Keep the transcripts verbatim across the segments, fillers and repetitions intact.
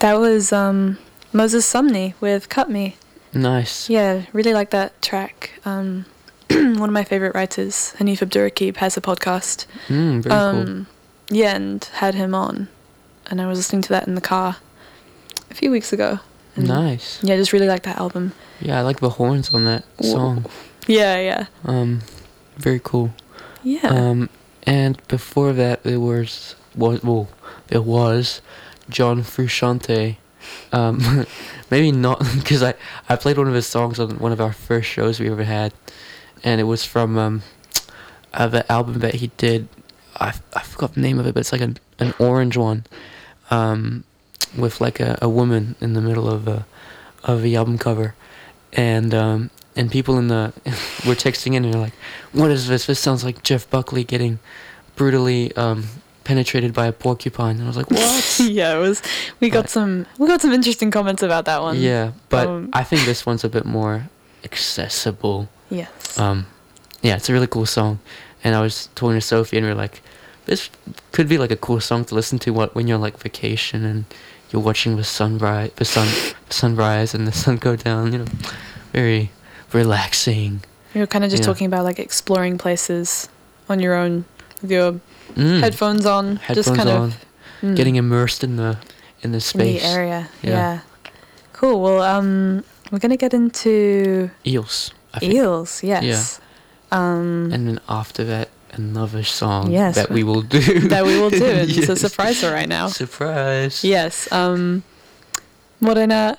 That was um, Moses Sumney with Cut Me. Nice. Yeah, really like that track. Um, one of my favourite writers, Hanif Abdurraqib, has a podcast. Mm, very um, cool. Yeah, and had him on. And I was listening to that in the car a few weeks ago. And Nice. yeah, I just really like that album. Yeah, I like the horns on that song. Yeah, yeah. Um, very cool. Yeah. Um, and before that, there was was well, there was John Frusciante. Um, maybe not because I I played one of his songs on one of our first shows we ever had, and it was from um, uh, the album that he did. I I forgot the name of it, but it's like an an orange one, um, with like a, a woman in the middle of a of the album cover, and um. And people in the were texting in and they're like, "What is this? This sounds like Jeff Buckley getting brutally um, penetrated by a porcupine." And I was like, "What?" Yeah, it was. We got But- some. We got some interesting comments about that one. Yeah, but Um, I think this one's a bit more accessible. Yes. Um, yeah, it's a really cool song, and I was talking to Sophie, and we were like, "This could be like a cool song to listen to what when you're like vacation and you're watching the sunrise, the sun, sunrise, and the sun go down. You know, very relaxing." We were kind of just Yeah. talking about like exploring places on your own with your Mm. headphones on, Headphones just kind on, of mm, getting immersed in the in the in space. the area. Yeah. Yeah. Cool. Well, um, we're gonna get into Eels. I think. eels. Yes. Um, And then after that, another song Yes. that we will do. that we will do. And It's a Yes. surprise right now. Surprise. Yes. Um, Morena,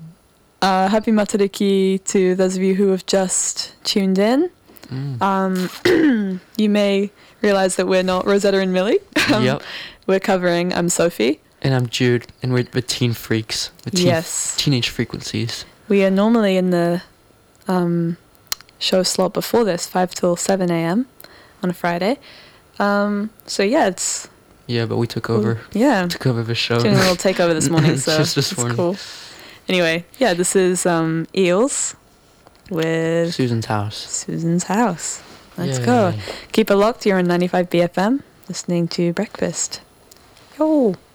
uh, happy Matariki to those of you who have just tuned in. Mm. Um, you may realize that we're not Rosetta and Millie. Um, Yep. We're covering I'm Sophie. And I'm Jude, and we're the Teen Freaks. The teen Yes. Teenage Frequencies. We are normally in the um, show slot before this, five till seven a.m. on a Friday. Um, so yeah, it's... Yeah, but we took over. Yeah. Took over the show. Doing a little takeover this morning, so Just this it's morning. cool. Anyway, yeah, this is um, Eels with Susan's house. Susan's House. Let's go. Yay. Keep it locked. You're on ninety-five B F M, listening to Breakfast. Yo.